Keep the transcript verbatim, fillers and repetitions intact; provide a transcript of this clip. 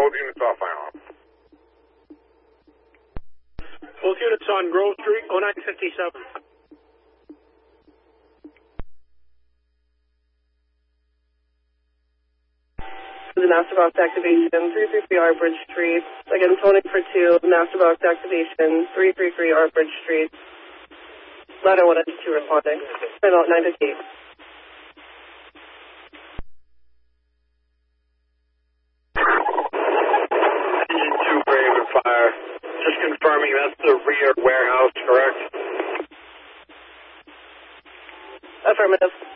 both units off fire alarm. Both units on Grove Street, oh nine fifty-seven. The master box activation, three three three R Bridge Street. Again, phoning for two, master box activation, three three three R Bridge Street. Ladder one and two responding. Time out nine fifty-eight. Engine two, Raven Fire. Just confirming that's the rear warehouse, correct? Affirmative.